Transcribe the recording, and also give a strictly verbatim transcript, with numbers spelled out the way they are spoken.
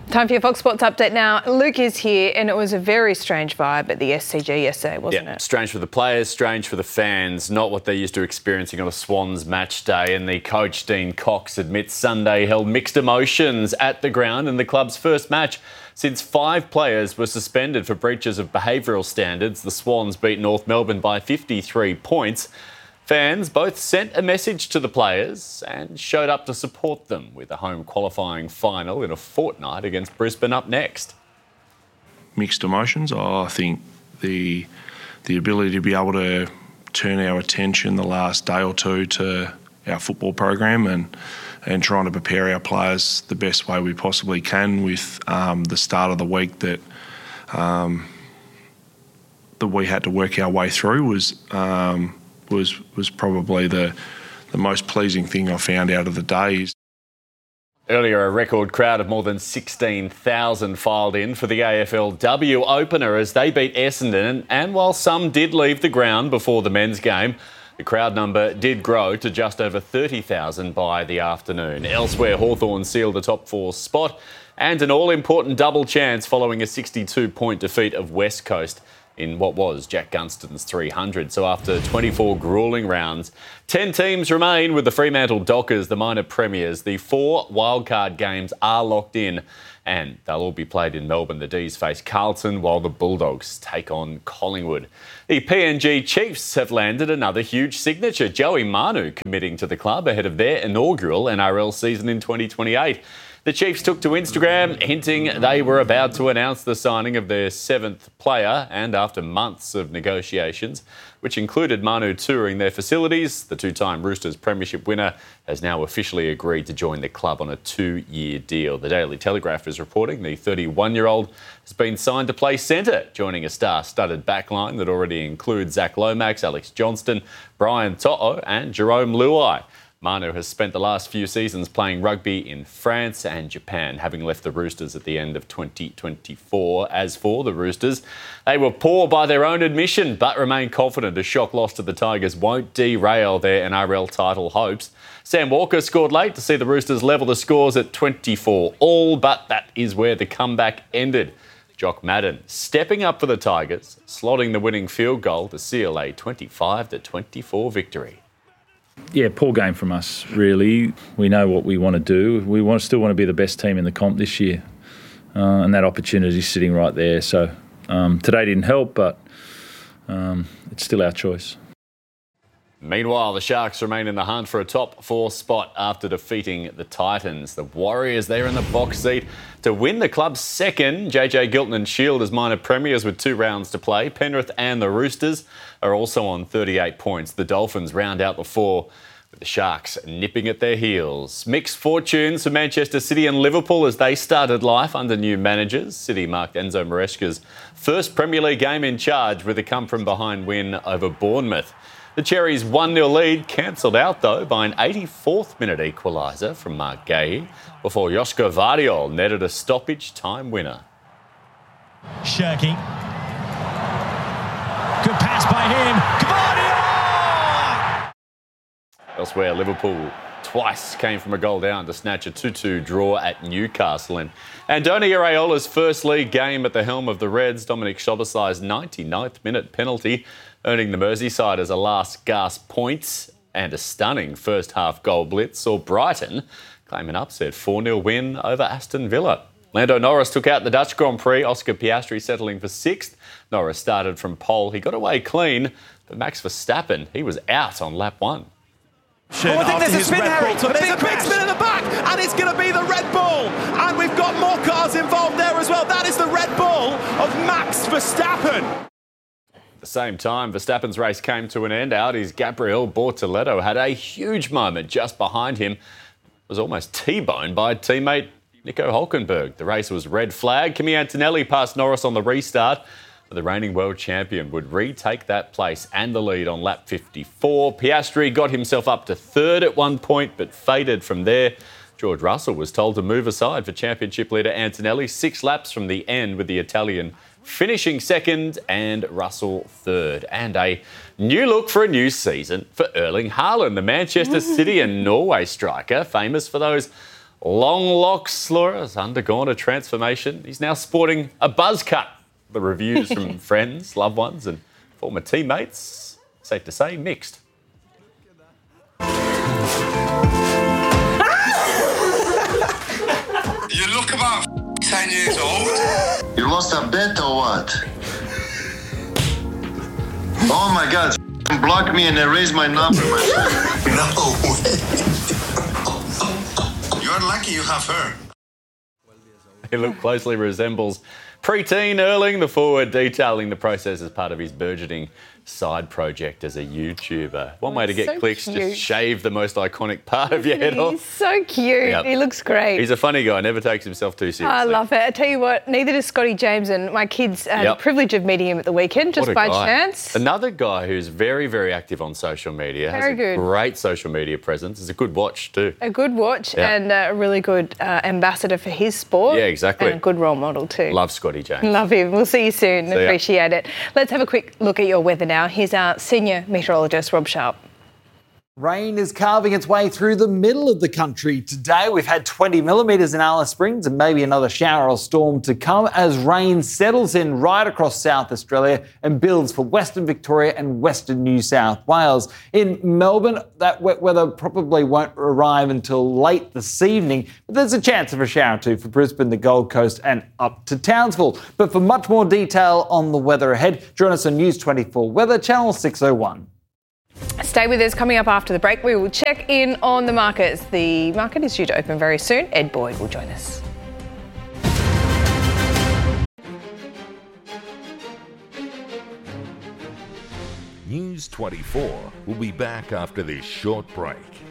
Time for your Fox Sports update now. Luke is here, and it was a very strange vibe at the S C G yesterday, wasn't yeah, it? Strange for the players, strange for the fans, not what they're used to experiencing on a Swans match day. And the coach, Dean Cox, admits Sunday held mixed emotions at the ground in the club's first match since five players were suspended for breaches of behavioural standards. The Swans beat North Melbourne by fifty-three points. Fans both sent a message to the players and showed up to support them with a home qualifying final in a fortnight against Brisbane up next. Mixed emotions. Oh, I think the the ability to be able to turn our attention the last day or two to our football program and and trying to prepare our players the best way we possibly can with um, the start of the week that um, that we had to work our way through was. Um, was was probably the the most pleasing thing I found out of the days. Earlier, a record crowd of more than sixteen thousand filed in for the A F L W opener as they beat Essendon. And while some did leave the ground before the men's game, the crowd number did grow to just over thirty thousand by the afternoon. Elsewhere, Hawthorn sealed the top four spot and an all-important double chance following a sixty-two point defeat of West Coast in what was Jack Gunston's three hundred. So after twenty-four gruelling rounds, ten teams remain with the Fremantle Dockers, the minor premiers. The four wildcard games are locked in and they'll all be played in Melbourne. The D's face Carlton while the Bulldogs take on Collingwood. The P N G Chiefs have landed another huge signature. Joey Manu committing to the club ahead of their inaugural N R L season in twenty twenty-eight. The Chiefs took to Instagram, hinting they were about to announce the signing of their seventh player, and after months of negotiations, which included Manu touring their facilities, the two-time Roosters premiership winner has now officially agreed to join the club on a two-year deal. The Daily Telegraph is reporting the thirty-one-year-old has been signed to play centre, joining a star-studded backline that already includes Zach Lomax, Alex Johnston, Brian To'o and Jerome Luai. Manu has spent the last few seasons playing rugby in France and Japan, having left the Roosters at the end of twenty twenty-four. As for the Roosters, they were poor by their own admission, but remain confident a shock loss to the Tigers won't derail their N R L title hopes. Sam Walker scored late to see the Roosters level the scores at twenty-four all, but that is where the comeback ended. Jock Madden stepping up for the Tigers, slotting the winning field goal to seal a twenty-five to twenty-four victory. Yeah, poor game from us, really. We know what we want to do. We want still want to be the best team in the comp this year. Uh, and that opportunity is sitting right there. So um, today didn't help, but um, it's still our choice. Meanwhile, the Sharks remain in the hunt for a top four spot after defeating the Titans. The Warriors, they're in the box seat to win the club's second J J Gilton and Shield as minor premiers with two rounds to play. Penrith and the Roosters are also on thirty-eight points. The Dolphins round out the four with the Sharks nipping at their heels. Mixed fortunes for Manchester City and Liverpool as they started life under new managers. City marked Enzo Maresca's first Premier League game in charge with a come-from-behind win over Bournemouth. The Cherries' one nil lead cancelled out, though, by an eighty-fourth minute equaliser from Mark Gahey before Joško Vardiol netted a stoppage time winner. Shirky. Good pass by him. Vardiol! Elsewhere, Liverpool twice came from a goal down to snatch a two two draw at Newcastle. And Andoni Iraola's first league game at the helm of the Reds, Dominic Szoboszlai's ninety-ninth minute penalty, earning the Merseysiders a last-gasp point and a stunning first-half goal blitz saw Brighton claim an upset four nil win over Aston Villa. Lando Norris took out the Dutch Grand Prix, Oscar Piastri settling for sixth. Norris started from pole. He got away clean, but Max Verstappen, he was out on lap one. Oh, I think there's a spin, Harry. There's a big spin in the back, and it's going to be the Red Bull. And we've got more cars involved there as well. That is the Red Bull of Max Verstappen. At the same time, Verstappen's race came to an end. Audi's Gabriel Bortoleto had a huge moment just behind him. Was almost T-boned by teammate Nico Hülkenberg. The race was red flag. Kimi Antonelli passed Norris on the restart, but the reigning world champion would retake that place and the lead on lap fifty-four. Piastri got himself up to third at one point, but faded from there. George Russell was told to move aside for championship leader Antonelli, six laps from the end with the Italian finishing second and Russell third. And a new look for a new season for Erling Haaland, the Manchester City and Norway striker, famous for those Long locks, Laura, has undergone a transformation. He's now sporting a buzz cut. The reviews from friends, loved ones and former teammates, safe to say, mixed. You look about ten years old. You lost a bet or what? Oh my God, block me and erase my number, my friend. No way. You're lucky you have her. He look closely resembles preteen Erling, the forward, detailing the process as part of his burgeoning side project as a YouTuber. One way to get so clicks, cute. just shave the most iconic part of your head He's off. so cute. Yep. He looks great. He's a funny guy, never takes himself too seriously. I love it. I tell you what, neither does Scotty James, and my kids had Yep. the privilege of meeting him at the weekend just What a by guy. chance. Another guy who's very, very active on social media. Very has a good. great social media presence. It's a good watch too. A good watch Yeah. and a really good uh, ambassador for his sport. Yeah, exactly. And a good role model too. Love Scotty James. Love him. We'll see you soon. See ya. Appreciate it. Let's have a quick look at your weather now. Here's our senior meteorologist, Rob Sharp. Rain is carving its way through the middle of the country today. We've had twenty millimetres in Alice Springs and maybe another shower or storm to come as rain settles in right across South Australia and builds for Western Victoria and Western New South Wales. In Melbourne, that wet weather probably won't arrive until late this evening, but there's a chance of a shower too for Brisbane, the Gold Coast and up to Townsville. But for much more detail on the weather ahead, join us on News twenty-four Weather, Channel six oh one. Stay with us. Coming up after the break, we will check in on the markets. The market is due to open very soon. Ed Boyd will join us. News twenty-four will be back after this short break.